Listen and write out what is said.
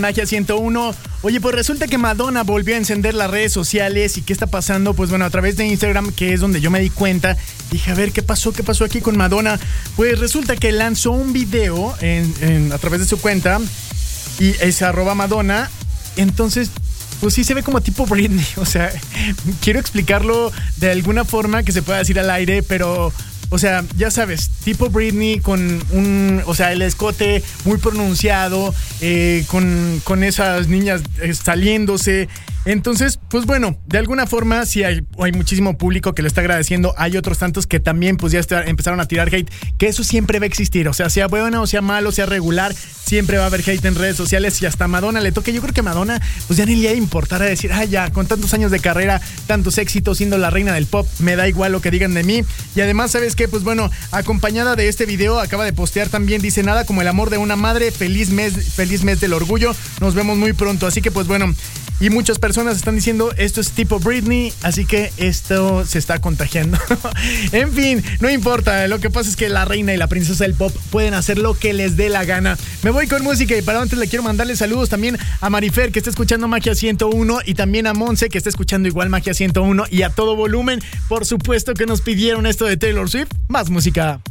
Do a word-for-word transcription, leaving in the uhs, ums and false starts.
Magia ciento uno. Oye, pues resulta que Madonna volvió a encender las redes sociales. ¿Y qué está pasando? Pues bueno, a través de Instagram, que es donde yo me di cuenta. Dije, a ver, ¿qué pasó? ¿Qué pasó aquí con Madonna? Pues resulta que lanzó un video en, en, a través de su cuenta. Y es arroba Madonna. Entonces, pues sí se ve como tipo Britney. O sea, quiero explicarlo de alguna forma que se pueda decir al aire, pero... O sea, ya sabes, tipo Britney con un, o sea, el escote muy pronunciado, eh, con, con esas niñas eh, saliéndose. Entonces, pues bueno, de alguna forma sí hay, hay muchísimo público que lo está agradeciendo. Hay otros tantos que también pues ya está, empezaron a tirar hate, que eso siempre va a existir. O sea, sea bueno o sea malo, sea regular, siempre va a haber hate en redes sociales. Y hasta a Madonna le toca. Yo creo que a Madonna pues ya ni le iba a importar a decir, ah, ya, con tantos años de carrera, tantos éxitos, siendo la reina del pop, me da igual lo que digan de mí. Y además, ¿sabes qué? Pues bueno, acompañada de este video, acaba de postear también, dice, nada como el amor de una madre, feliz mes, feliz mes del orgullo, nos vemos muy pronto. Así que pues bueno, y muchas personas están diciendo, esto es tipo Britney, así que esto se está contagiando. En fin, no importa, lo que pasa es que la reina y la princesa del pop pueden hacer lo que les dé la gana. Me voy con música y para antes le quiero mandarle saludos también a Marifer, que está escuchando Magia ciento uno, y también a Monse, que está escuchando igual Magia ciento uno, y a todo volumen. Por supuesto que nos pidieron esto de Taylor Swift. Más música.